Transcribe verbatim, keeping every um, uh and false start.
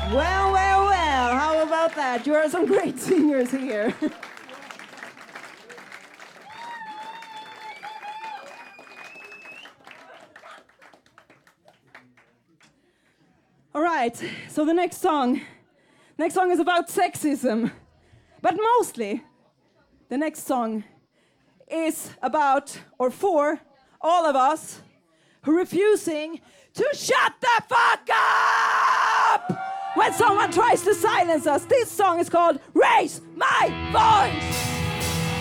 Well, well, well, how about that? You are some great singers here. All right, so the next song, next song is about sexism, but mostly the next song is about, or for, all of us who are refusing to shut the fuck up when someone tries to silence us. This song is called Raise My Voice.